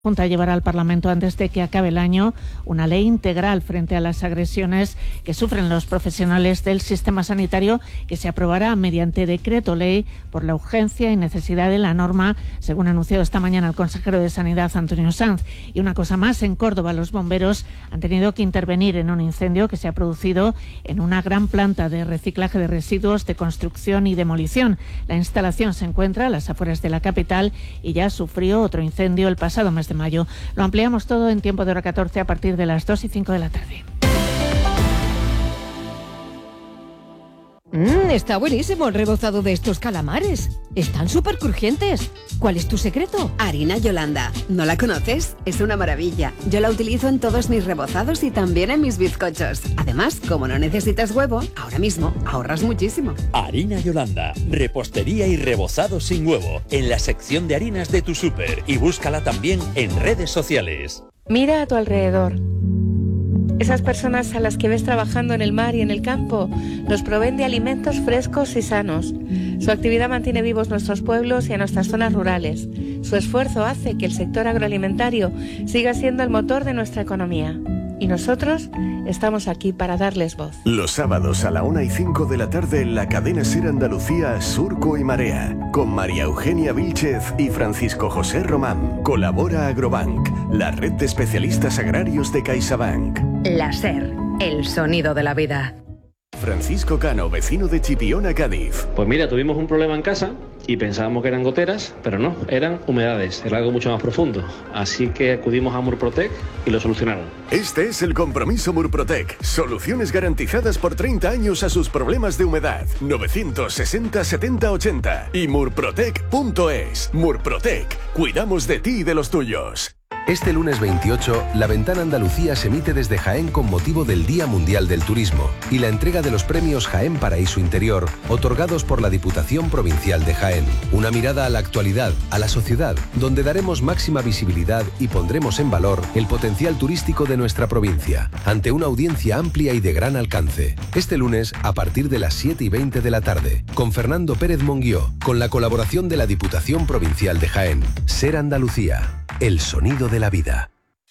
Junta llevará al Parlamento antes de que acabe el año una ley integral frente a las agresiones que sufren los profesionales del sistema sanitario, que se aprobará mediante decreto ley por la urgencia y necesidad de la norma, según ha anunciado esta mañana el consejero de Sanidad, Antonio Sanz. Y una cosa más, en Córdoba los bomberos han tenido que intervenir en un incendio que se ha producido en una gran planta de reciclaje de residuos de construcción y demolición. La instalación se encuentra a las afueras de la capital y ya sufrió otro incendio el pasado mes de mayo. Lo ampliamos todo en Tiempo de Hora 14 a partir de las 2:05 de la tarde. Está buenísimo el rebozado de estos calamares. Están súper crujientes. ¿Cuál es tu secreto? Harina Yolanda. ¿No la conoces? Es una maravilla. Yo la utilizo en todos mis rebozados y también en mis bizcochos. Además, como no necesitas huevo, ahora mismo ahorras muchísimo. Harina Yolanda. Repostería y rebozado sin huevo. En la sección de harinas de tu súper. Y búscala también en redes sociales. Mira a tu alrededor. Esas personas a las que ves trabajando en el mar y en el campo nos proveen de alimentos frescos y sanos. Su actividad mantiene vivos nuestros pueblos y a nuestras zonas rurales. Su esfuerzo hace que el sector agroalimentario siga siendo el motor de nuestra economía. Y nosotros estamos aquí para darles voz. Los sábados a la 1:05 de la tarde en la cadena SER Andalucía, Surco y Marea, con María Eugenia Vílchez y Francisco José Román. Colabora Agrobank, la red de especialistas agrarios de CaixaBank. La SER, el sonido de la vida. Francisco Cano, vecino de Chipiona, Cádiz. Pues mira, tuvimos un problema en casa y pensábamos que eran goteras, pero no, eran humedades, era algo mucho más profundo. Así que acudimos a Murprotec y lo solucionaron. Este es el compromiso Murprotec. Soluciones garantizadas por 30 años a sus problemas de humedad. 960 70 80 y murprotec.es. Murprotec, cuidamos de ti y de los tuyos. Este lunes 28, La Ventana Andalucía se emite desde Jaén con motivo del Día Mundial del Turismo y la entrega de los premios Jaén Paraíso Interior, otorgados por la Diputación Provincial de Jaén. Una mirada a la actualidad, a la sociedad, donde daremos máxima visibilidad y pondremos en valor el potencial turístico de nuestra provincia, ante una audiencia amplia y de gran alcance. Este lunes, a partir de las 7:20 de la tarde, con Fernando Pérez Monguió, con la colaboración de la Diputación Provincial de Jaén. SER Andalucía, el sonido de la vida.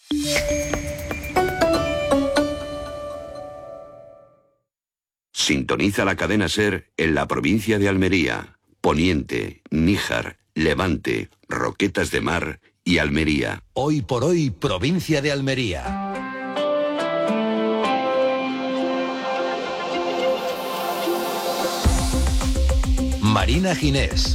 Sintoniza la cadena SER en la provincia de Almería, Poniente, Níjar, Levante, Roquetas de Mar y Almería. Hoy por hoy, provincia de Almería. Marina Ginés.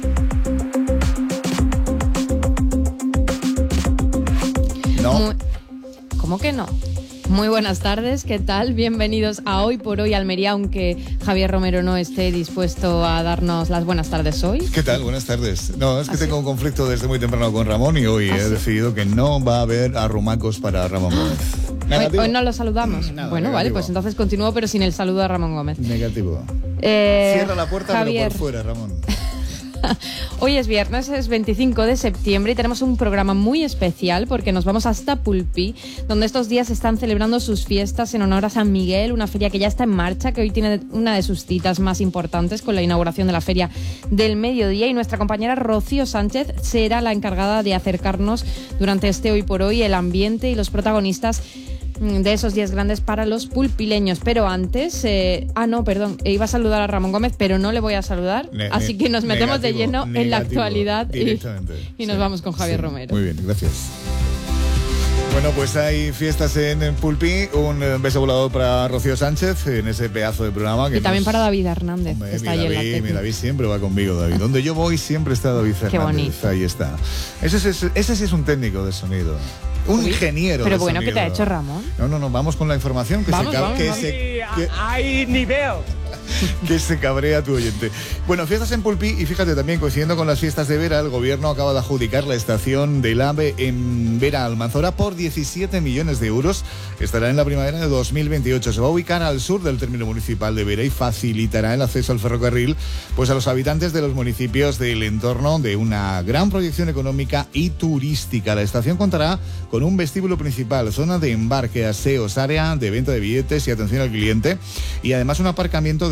No. ¿Cómo que no? Muy buenas tardes, ¿qué tal? Bienvenidos a Hoy por Hoy Almería, aunque Javier Romero no esté dispuesto a darnos las buenas tardes hoy. ¿Qué tal? Buenas tardes. No, es que tengo un conflicto desde muy temprano con Ramón y hoy he decidido que no va a haber arrumacos para Ramón Gómez. Hoy no lo saludamos. Nada, bueno, negativo. Vale, pues entonces continúo, pero sin el saludo a Ramón Gómez. Negativo. Cierra la puerta, Javier. pero por fuera, Ramón. Hoy es viernes, es 25 de septiembre y tenemos un programa muy especial porque nos vamos hasta Pulpí, donde estos días están celebrando sus fiestas en honor a San Miguel, una feria que ya está en marcha, que hoy tiene una de sus citas más importantes con la inauguración de la Feria del Mediodía, y nuestra compañera Rocío Sánchez será la encargada de acercarnos durante este Hoy por Hoy el ambiente y los protagonistas de esos días grandes para los pulpileños. Pero antes, iba a saludar a Ramón Gómez, pero no le voy a saludar, así que nos metemos de lleno en la actualidad y nos vamos con Javier Romero. Muy bien, gracias. Bueno, pues hay fiestas en Pulpí. Un beso volador para Rocío Sánchez en ese pedazo de programa. Que y también para David Hernández, que está ahí en la técnica. David siempre va conmigo, David. Donde yo voy siempre está David Hernández. Qué bonito. Ahí está. Ese sí es un técnico de sonido. Un ingeniero. Pero de bueno, sonido. ¿qué te ha hecho Ramón? No, vamos con la información. Hay nivel. Que se cabrea tu oyente. Bueno, fiestas en Pulpí, y fíjate también, coincidiendo con las fiestas de Vera, el gobierno acaba de adjudicar la estación del AVE en Vera Almanzora por 17 millones de euros. Estará en la primavera de 2028. Se va a ubicar al sur del término municipal de Vera y facilitará el acceso al ferrocarril pues a los habitantes de los municipios del entorno, de una gran proyección económica y turística. La estación contará con un vestíbulo principal, zona de embarque, aseos, área de venta de billetes y atención al cliente, y además un aparcamiento de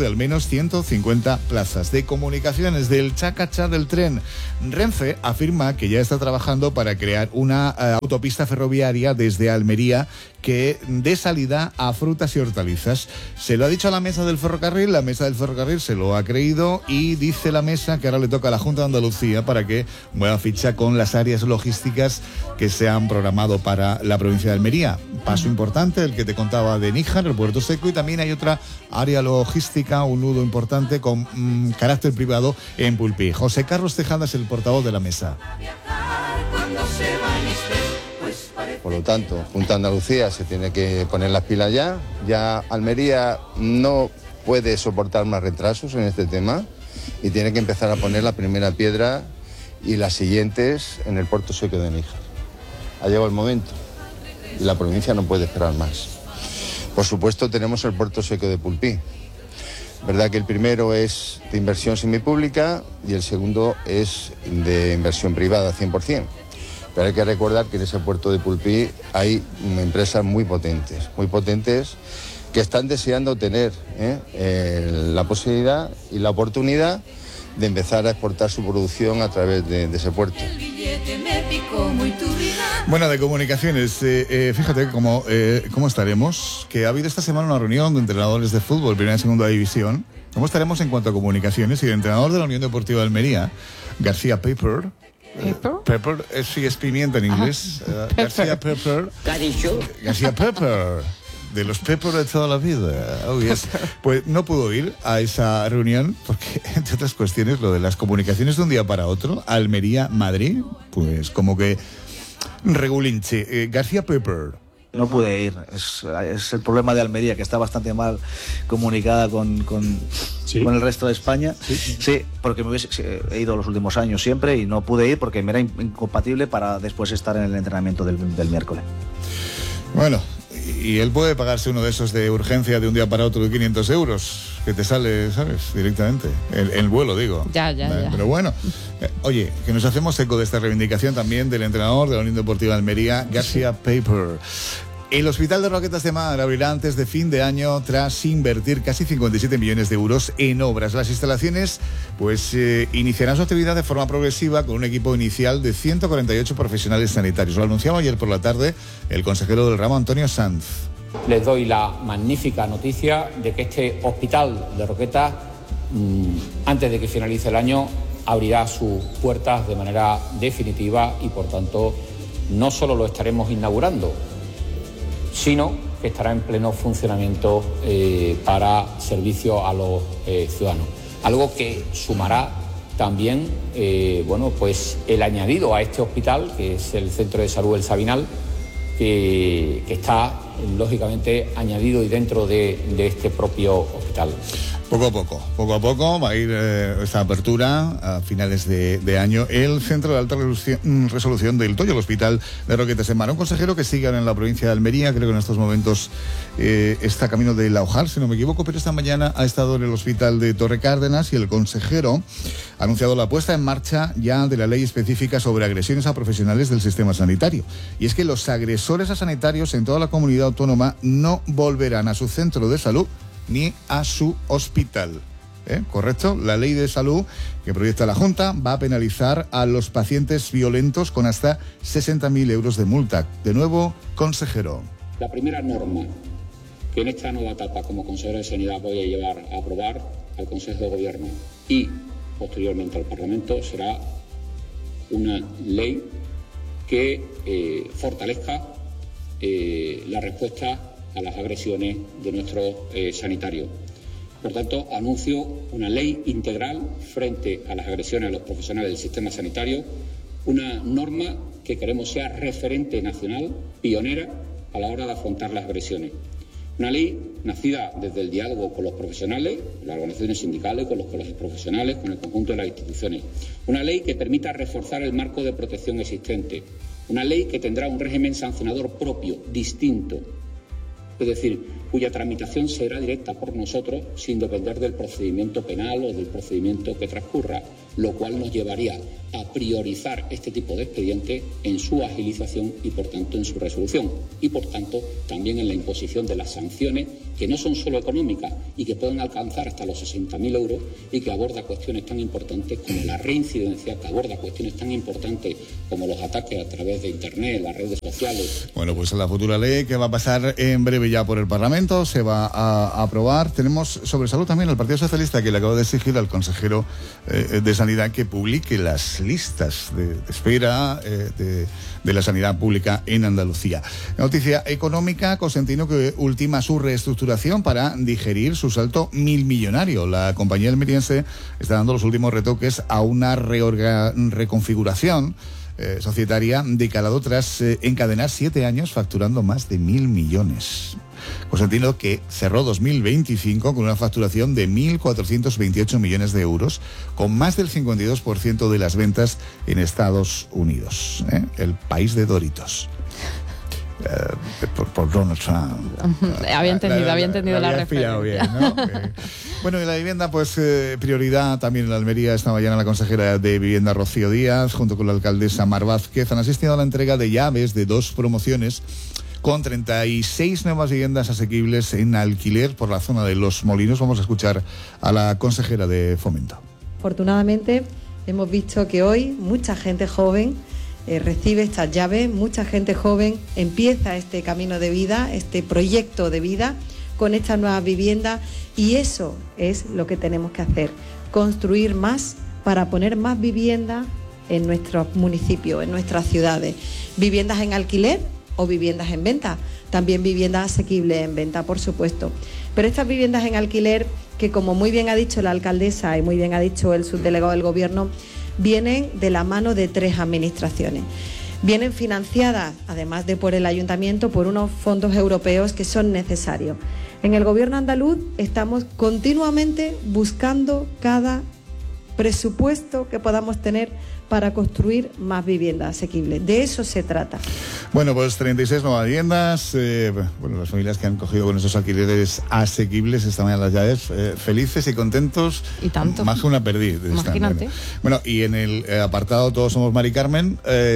al menos 150 plazas. De comunicaciones, del chacachá del tren, Renfe afirma que ya está trabajando para crear una autopista ferroviaria desde Almería que dé salida a frutas y hortalizas. Se lo ha dicho a la mesa del ferrocarril, la mesa del ferrocarril se lo ha creído y dice la mesa que ahora le toca a la Junta de Andalucía para que mueva ficha con las áreas logísticas que se han programado para la provincia de Almería. Paso importante, el que te contaba de Níjar, el Puerto Seco, y también hay otra área logística, un nudo importante con carácter privado en Pulpí. José Carlos Tejada es el portavoz de la mesa. Por lo tanto, Junta de Andalucía se tiene que poner las pilas ya. Ya Almería no puede soportar más retrasos en este tema y tiene que empezar a poner la primera piedra y las siguientes en el Puerto Seco de Níjar. Ha llegado el momento y la provincia no puede esperar más. Por supuesto, tenemos el Puerto Seco de Pulpí. Verdad que el primero es de inversión semipública y el segundo es de inversión privada 100%. Pero hay que recordar que en ese puerto de Pulpí hay empresas muy potentes que están deseando tener la posibilidad y la oportunidad de empezar a exportar su producción a través de ese puerto. Bueno, de comunicaciones, fíjate cómo estaremos, que ha habido esta semana una reunión de entrenadores de fútbol, primera y segunda división. ¿Cómo estaremos en cuanto a comunicaciones? Y el entrenador de la Unión Deportiva de Almería, García Pepper, Pepper es pimienta en inglés. García Pepper. García Pepper. De los Pepper de toda la vida. Oh, yes. Pues no pudo ir a esa reunión porque, entre otras cuestiones, lo de las comunicaciones de un día para otro, Almería-Madrid, pues como que regulinche. García Pepper. No pude ir, es el problema de Almería, que está bastante mal comunicada con el resto de España. Sí, porque he ido los últimos años siempre y no pude ir porque me era incompatible para después estar en el entrenamiento del miércoles. Bueno, y él puede pagarse uno de esos de urgencia de un día para otro de 500 euros, que te sale, ¿sabes? Directamente. El vuelo, digo. Ya. Pero bueno, oye, que nos hacemos eco de esta reivindicación también del entrenador de la Unión Deportiva de Almería, García Pepper. El Hospital de Roquetas de Mar abrirá antes de fin de año tras invertir casi 57 millones de euros en obras. Las instalaciones iniciarán su actividad de forma progresiva con un equipo inicial de 148 profesionales sanitarios. Lo anunciaba ayer por la tarde el consejero del ramo, Antonio Sanz. Les doy la magnífica noticia de que este Hospital de Roquetas, antes de que finalice el año, abrirá sus puertas de manera definitiva y, por tanto, no solo lo estaremos inaugurando, sino que estará en pleno funcionamiento para servicio a los ciudadanos. Algo que sumará también el añadido a este hospital, que es el Centro de Salud El Sabinal, que está lógicamente añadido y dentro de este propio hospital. Poco a poco va a ir esta apertura a finales de año. El Centro de Alta Resolución del Toyo, el Hospital de Roquetas de Mar. Un consejero que sigue en la provincia de Almería, creo que en estos momentos está camino de La Ojar, si no me equivoco, pero esta mañana ha estado en el Hospital de Torre Cárdenas y el consejero ha anunciado la puesta en marcha ya de la ley específica sobre agresiones a profesionales del sistema sanitario. Y es que los agresores a sanitarios en toda la comunidad autónoma no volverán a su centro de salud ni a su hospital. ¿Correcto? La ley de salud que proyecta la Junta va a penalizar a los pacientes violentos con hasta 60.000 euros de multa. De nuevo, consejero. La primera norma que en esta nueva etapa como consejero de Sanidad voy a llevar a aprobar al Consejo de Gobierno y posteriormente al Parlamento será una ley que fortalezca la respuesta a las agresiones de nuestros sanitarios. Por tanto, anuncio una ley integral frente a las agresiones a los profesionales del sistema sanitario, una norma que queremos sea referente nacional, pionera a la hora de afrontar las agresiones. Una ley nacida desde el diálogo con los profesionales, las organizaciones sindicales, con los colegios profesionales, con el conjunto de las instituciones. Una ley que permita reforzar el marco de protección existente. Una ley que tendrá un régimen sancionador propio, distinto. Es decir, cuya tramitación será directa por nosotros sin depender del procedimiento penal o del procedimiento que transcurra. lo cual nos llevaría a priorizar este tipo de expedientes en su agilización y, por tanto, en su resolución. Y, por tanto, también en la imposición de las sanciones, que no son solo económicas y que pueden alcanzar hasta los 60.000 euros y que aborda cuestiones tan importantes como la reincidencia, que aborda cuestiones tan importantes como los ataques a través de Internet, las redes sociales. Bueno, pues la futura ley que va a pasar en breve ya por el Parlamento se va a aprobar. Tenemos sobre salud también al Partido Socialista, que le acaba de exigir al consejero de Sanidad que publique las listas de espera de la sanidad pública en Andalucía. Noticia económica: Cosentino, que ultima su reestructuración para digerir su salto milmillonario. La compañía almeriense está dando los últimos retoques a una reconfiguración societaria de calado tras encadenar 7 años facturando más de 1.000 millones. Cosentino, que cerró 2025 con una facturación de 1.428 millones de euros, con más del 52% de las ventas en Estados Unidos, el país de Doritos. Por Donald Trump. Había entendido la referencia. Bien, ¿no? Bueno, y la vivienda, pues prioridad también en la Almería. Esta mañana la consejera de Vivienda, Rocío Díaz, junto con la alcaldesa Mar Vázquez, han asistido a la entrega de llaves de 2 promociones con 36 nuevas viviendas asequibles en alquiler por la zona de Los Molinos. Vamos a escuchar a la consejera de Fomento. Afortunadamente hemos visto que hoy mucha gente joven recibe estas llaves, mucha gente joven empieza este camino de vida, este proyecto de vida con estas nuevas viviendas, y eso es lo que tenemos que hacer, construir más para poner más viviendas en nuestros municipios, en nuestras ciudades, viviendas en alquiler o viviendas en venta, también viviendas asequibles en venta, por supuesto. Pero estas viviendas en alquiler, que como muy bien ha dicho la alcaldesa y muy bien ha dicho el subdelegado del Gobierno, vienen de la mano de 3 administraciones. Vienen financiadas, además de por el Ayuntamiento, por unos fondos europeos que son necesarios. En el Gobierno andaluz estamos continuamente buscando cada presupuesto que podamos tener para construir más viviendas asequibles. De eso se trata. Bueno, pues 36 nuevas viviendas. Las familias que han cogido con esos alquileres asequibles esta mañana las llaves, felices y contentos. Y tanto. Más que una perdiz. Imagínate. Bueno, y en el apartado Todos somos Mari Carmen,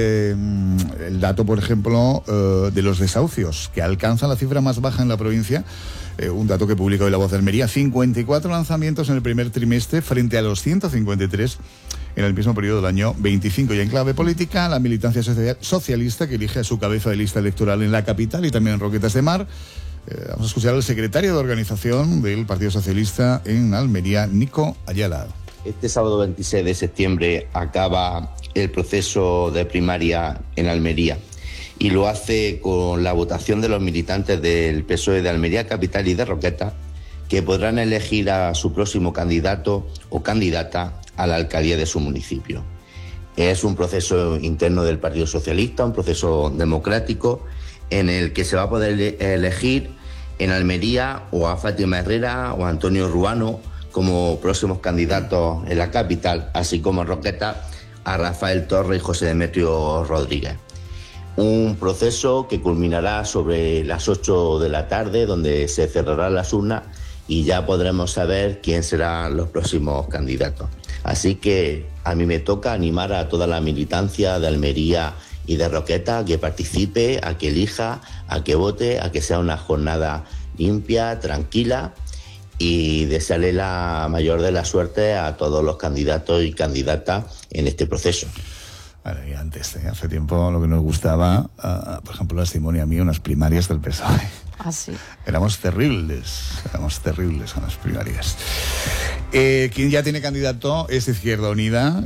el dato, por ejemplo, de los desahucios, que alcanzan la cifra más baja en la provincia. Un dato que publica hoy La Voz de Almería: 54 lanzamientos en el primer trimestre frente a los 153 en el mismo periodo del año 25. Y en clave política, la militancia socialista, que elige a su cabeza de lista electoral en la capital y también en Roquetas de Mar. Vamos a escuchar al secretario de organización del Partido Socialista en Almería, Nico Ayala. Este sábado 26 de septiembre acaba el proceso de primaria en Almería, y lo hace con la votación de los militantes del PSOE de Almería Capital y de Roquetas, que podrán elegir a su próximo candidato o candidata a la alcaldía de su municipio. Es un proceso interno del Partido Socialista, un proceso democrático en el que se va a poder elegir en Almería o a Fátima Herrera o a Antonio Ruano como próximos candidatos en la capital, así como en Roquetas a Rafael Torres y José Demetrio Rodríguez. Un proceso que culminará sobre las 8 de la tarde, donde se cerrarán las urnas y ya podremos saber quién serán los próximos candidatos. Así que a mí me toca animar a toda la militancia de Almería y de Roquetas a que participe, a que elija, a que vote, a que sea una jornada limpia, tranquila, y desearle la mayor de la suerte a todos los candidatos y candidatas en este proceso. Bueno, y antes, hace tiempo, lo que nos gustaba, por ejemplo, a Simón y a mí, unas primarias del PSOE. Ah, sí. Éramos terribles con las primarias. Quien ya tiene candidato es Izquierda Unida,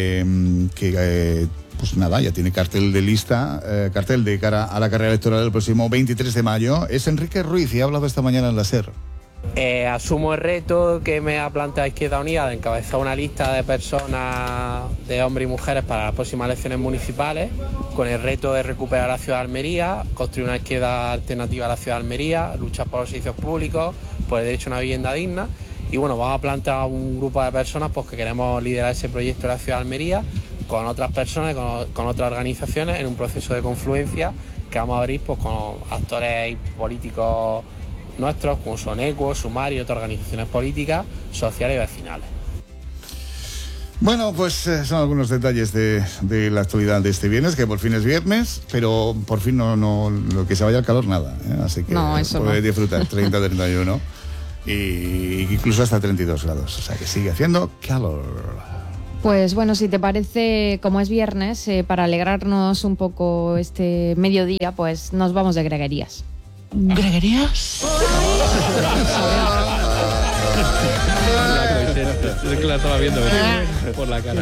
pues nada, ya tiene cartel de lista, cartel de cara a la carrera electoral del próximo 23 de mayo. Es Enrique Ruiz y ha hablado esta mañana en la SER. Asumo el reto que me ha planteado Izquierda Unida de encabezar una lista de personas, de hombres y mujeres, para las próximas elecciones municipales, con el reto de recuperar la ciudad de Almería, construir una izquierda alternativa a la ciudad de Almería, luchar por los servicios públicos, por el derecho a una vivienda digna. Y bueno, vamos a plantear un grupo de personas pues, que queremos liderar ese proyecto de la ciudad de Almería con otras personas, con otras organizaciones, en un proceso de confluencia que vamos a abrir pues, con actores políticos nuestros, como son ECUO, Sumar y otras organizaciones políticas, sociales y vecinales. Bueno, pues son algunos detalles de la actualidad de este viernes, que por fin es viernes, pero por fin no lo que se vaya al calor, nada, ¿eh? Así que puede disfrutar 30, 31 y incluso hasta 32 grados, o sea que sigue haciendo calor. Pues bueno, si te parece, como es viernes, para alegrarnos un poco este mediodía, pues nos vamos de greguerías. ¿Greguerías? Es que la estaba viendo por la cara.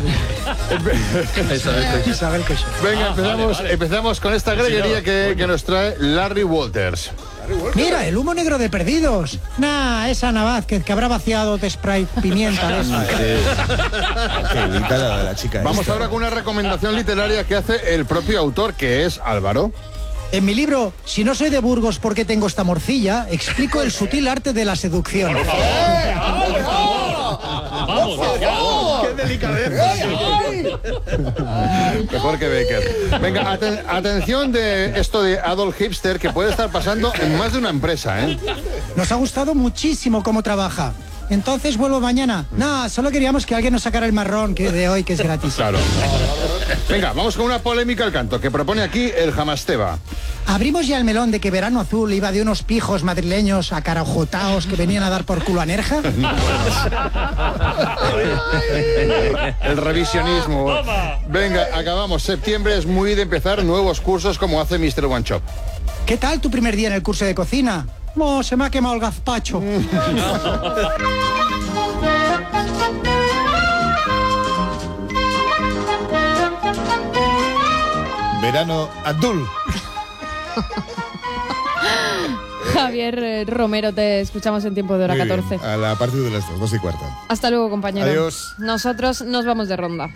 Venga, empezamos con esta greguería que nos trae Larry Walters. Mira, el humo negro de Perdidos. Nah, esa Ana Vázquez que habrá vaciado de spray pimienta. Vamos ahora con una recomendación literaria que hace el propio autor, que es Álvaro. En mi libro, Si no soy de Burgos porque tengo esta morcilla, explico el sutil arte de la seducción. ¡Vamos! ¡Qué delicadeza! Mejor que Becker. Venga, atención de esto de Adolf Hipster, que puede estar pasando en más de una empresa, ¿eh? Nos ha gustado muchísimo cómo trabaja. Entonces vuelvo mañana. No, solo queríamos que alguien nos sacara el marrón de hoy, que es gratis. Claro. Venga, vamos con una polémica al canto que propone aquí el Jamasteba. Abrimos ya el melón de que Verano Azul iba de unos pijos madrileños acarajotaos que venían a dar por culo a Nerja. El revisionismo. Venga, acabamos. Septiembre es muy de empezar nuevos cursos como hace Mr. One Shop. ¿Qué tal tu primer día en el curso de cocina? No, se me ha quemado el gazpacho. Verano Azul. Javier Romero, te escuchamos en tiempo de hora 14. A partir de las 2:15. Hasta luego, compañero. Adiós. Nosotros nos vamos de ronda.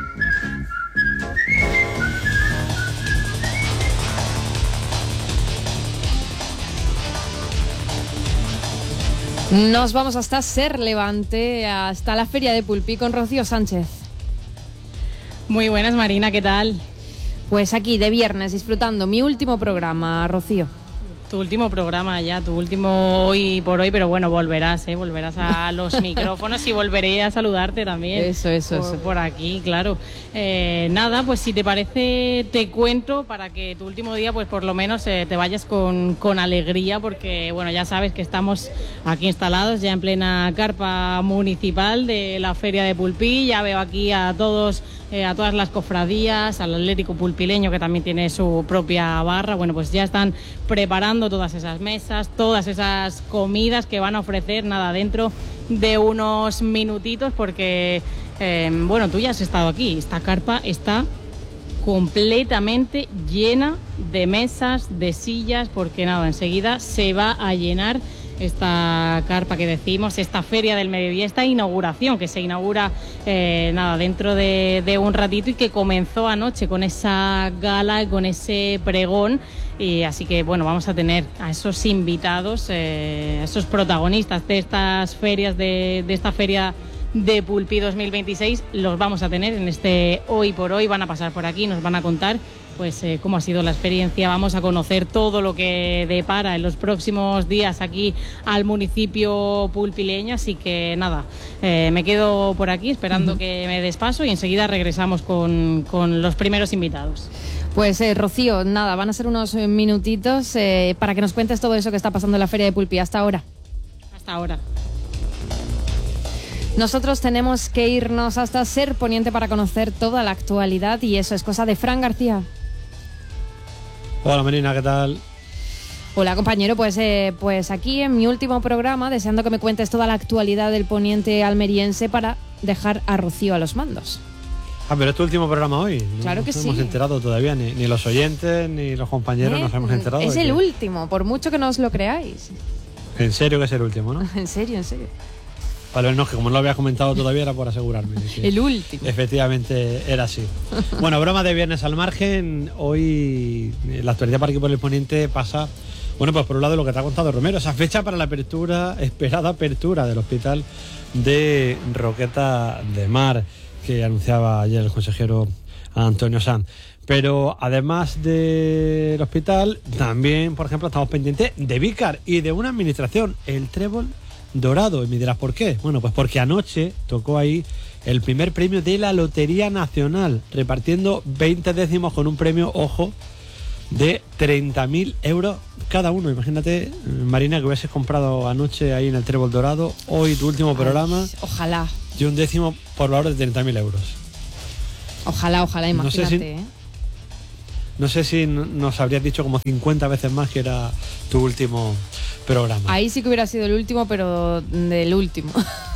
Nos vamos hasta Ser Levante, hasta la Feria de Pulpí con Rocío Sánchez. Muy buenas, Marina, ¿qué tal? Pues aquí, de viernes, disfrutando mi último programa, Rocío. Tu último programa ya, tu último hoy por hoy, pero bueno, volverás a los micrófonos y volveré a saludarte también. Eso. Por aquí, claro. Nada, pues si te parece, te cuento para que tu último día, pues por lo menos te vayas con alegría, porque bueno, ya sabes que estamos aquí instalados ya en plena carpa municipal de la Feria de Pulpí. Ya veo aquí a todas las cofradías, al Atlético Pulpileño, que también tiene su propia barra. Bueno, pues ya están preparando todas esas mesas, todas esas comidas que van a ofrecer, nada, dentro de unos minutitos, porque, bueno, tú ya has estado aquí. Esta carpa está completamente llena de mesas, de sillas, porque nada, enseguida se va a llenar esta carpa que decimos, esta Feria del Mediodía, esta inauguración que se inaugura dentro de un ratito y que comenzó anoche con esa gala, con ese pregón. Y así que bueno, vamos a tener a esos invitados, a esos protagonistas de estas ferias, de esta Feria de Pulpí 2026, los vamos a tener en este Hoy por Hoy. Van a pasar por aquí, nos van a contar pues cómo ha sido la experiencia. Vamos a conocer todo lo que depara en los próximos días aquí al municipio pulpileño, así que nada, me quedo por aquí esperando que me des paso y enseguida regresamos con los primeros invitados. Pues Rocío, nada, van a ser unos minutitos para que nos cuentes todo eso que está pasando en la Feria de Pulpí. Hasta ahora. Hasta ahora. Nosotros tenemos que irnos hasta Ser Poniente para conocer toda la actualidad y eso es cosa de Fran García. Hola Marina, ¿qué tal? Hola compañero, pues aquí en mi último programa, deseando que me cuentes toda la actualidad del poniente almeriense para dejar a Rocío a los mandos. Ah, pero es tu último programa hoy. Claro que sí. No nos hemos enterado todavía, ni los oyentes, ni los compañeros nos hemos enterado. Es el último, por mucho que no os lo creáis. En serio que es el último, ¿no? En serio. Vale, no, que como no lo había comentado todavía era por asegurarme. El último. Efectivamente era así. Bueno, broma de viernes al margen. Hoy la actualidad para aquí por el poniente pasa, bueno, pues por un lado lo que te ha contado Romero, esa fecha para la esperada apertura del hospital de Roqueta de Mar, que anunciaba ayer el consejero Antonio Sanz. Pero además del hospital, también, por ejemplo, estamos pendientes de Vícar y de una administración, el Trébol Dorado. Y me dirás, ¿por qué? Bueno, pues porque anoche tocó ahí el primer premio de la Lotería Nacional, repartiendo 20 décimos con un premio, ojo, de 30.000 euros cada uno. Imagínate, Marina, que hubieses comprado anoche ahí en el Trébol Dorado, hoy tu último programa. Ojalá. Y un décimo por valor de 30.000 euros. Ojalá, imagínate. No sé si nos habrías dicho como 50 veces más que era tu último programa. Ahí sí que hubiera sido el último, pero del último.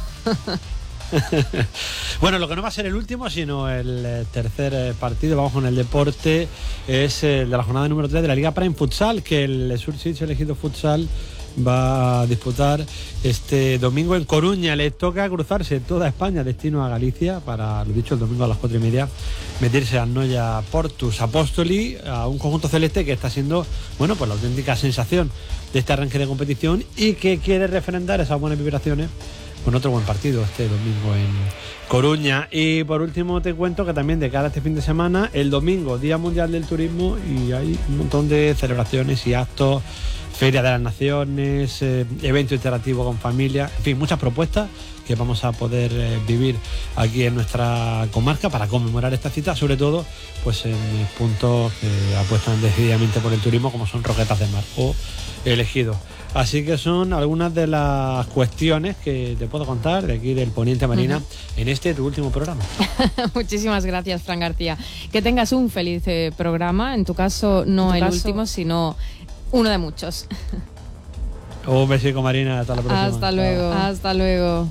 Bueno, lo que no va a ser el último, sino el tercer partido, vamos con el deporte, es el de la jornada número 3 de la Liga Prime Futsal, que el Surtsits Elegido Futsal va a disputar este domingo en Coruña. Le toca cruzarse toda España, destino a Galicia, para, lo dicho, el domingo a las 4:30, meterse al Noia Portus Apostoli, a un conjunto celeste que está siendo, bueno, pues la auténtica sensación de este arranque de competición y que quiere refrendar esas buenas vibraciones con otro buen partido este domingo en Coruña. Y por último te cuento que también de cara a este fin de semana, el domingo, Día Mundial del Turismo, y hay un montón de celebraciones y actos, Feria de las Naciones, evento interactivo con familia, en fin, muchas propuestas que vamos a poder vivir aquí en nuestra comarca para conmemorar esta cita, sobre todo pues en puntos que apuestan decididamente por el turismo, como son Roquetas de Mar o Elegido. Así que son algunas de las cuestiones que te puedo contar de aquí del Poniente, Marina, en este tu último programa. Muchísimas gracias, Fran García. Que tengas un feliz programa, en tu caso no el último, sino uno de muchos. Un besico, Marina, hasta la próxima. Hasta luego. Chao. Hasta luego.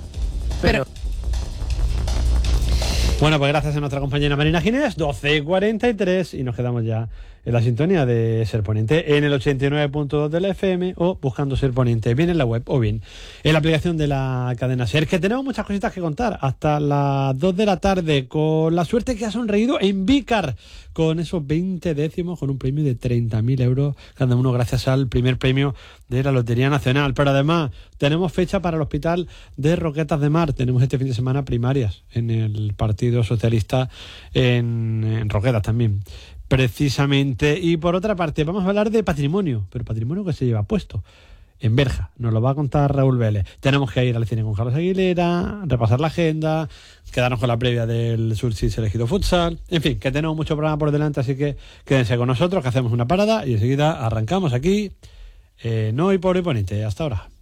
Bueno, pues gracias a nuestra compañera Marina Ginés, 12:43, y nos quedamos ya en la sintonía de Ser Poniente en el 89.2 de la FM o buscando Ser Poniente bien en la web o bien en la aplicación de la cadena Ser, que tenemos muchas cositas que contar hasta las 2 de la tarde, con la suerte que ha sonreído en Vícar con esos 20 décimos, con un premio de 30.000 euros cada uno, gracias al primer premio de la Lotería Nacional. Pero además tenemos fecha para el Hospital de Roquetas de Mar. Tenemos este fin de semana primarias en el Partido Socialista en Roquetas también, precisamente. Y por otra parte vamos a hablar de patrimonio, pero patrimonio que se lleva puesto en Berja. Nos lo va a contar Raúl Vélez. Tenemos que ir al cine con Carlos Aguilera, repasar la agenda, quedarnos con la previa del Surtsits Elegido Futsal. En fin, que tenemos mucho programa por delante, así que quédense con nosotros, que hacemos una parada y enseguida arrancamos aquí en Hoy por Hoy Poniente. Hasta ahora.